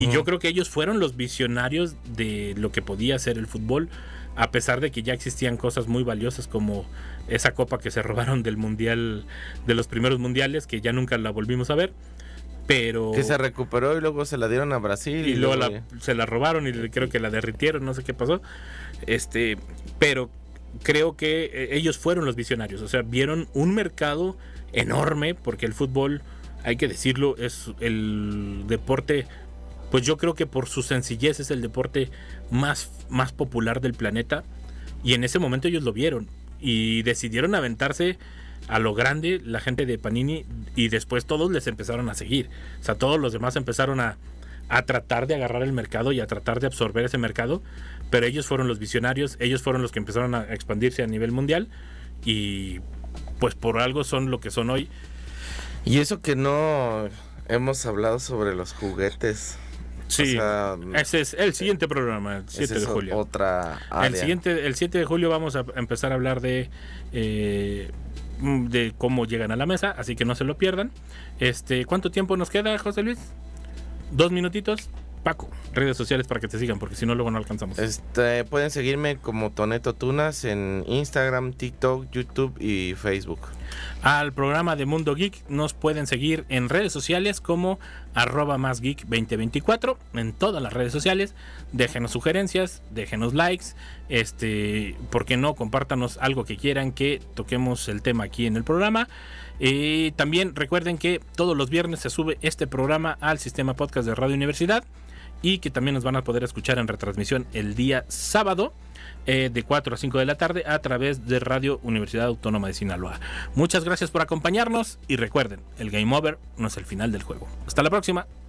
Y yo creo que ellos fueron los visionarios de lo que podía ser el fútbol, a pesar de que ya existían cosas muy valiosas como esa copa que se robaron del mundial, de los primeros mundiales, que ya nunca la volvimos a ver. Pero que se recuperó y luego se la dieron a Brasil. Y luego se la robaron y creo que la derritieron, no sé qué pasó. Pero creo que ellos fueron los visionarios. O sea, vieron un mercado enorme, porque el fútbol, hay que decirlo, es el deporte, pues yo creo que por su sencillez es el deporte más popular del planeta. Y en ese momento ellos lo vieron y decidieron aventarse a lo grande, la gente de Panini, y después todos les empezaron a seguir. O sea, todos los demás empezaron a tratar de agarrar el mercado y a tratar de absorber ese mercado, pero ellos fueron los visionarios, ellos fueron los que empezaron a expandirse a nivel mundial, y pues por algo son lo que son hoy. Y eso que no hemos hablado sobre los juguetes. Sí, o sea, ese es el siguiente programa, el 7 de julio. Otra área. El 7 de julio vamos a empezar a hablar de cómo llegan a la mesa, así que no se lo pierdan. ¿Cuánto tiempo nos queda, José Luis? 2 minutitos. Paco, redes sociales para que te sigan, porque si no luego no alcanzamos. Pueden seguirme como Toneto Tunas en Instagram, TikTok, YouTube y Facebook. Al programa de Mundo Geek nos pueden seguir en redes sociales como @másgeek2024 en todas las redes sociales. Déjenos sugerencias, déjenos likes, ¿por qué no? Compártanos algo que quieran que toquemos el tema aquí en el programa. También recuerden que todos los viernes se sube este programa al sistema podcast de Radio Universidad, y que también nos van a poder escuchar en retransmisión el día sábado de 4 a 5 de la tarde a través de Radio Universidad Autónoma de Sinaloa. Muchas gracias por acompañarnos y recuerden, el Game Over no es el final del juego. Hasta la próxima.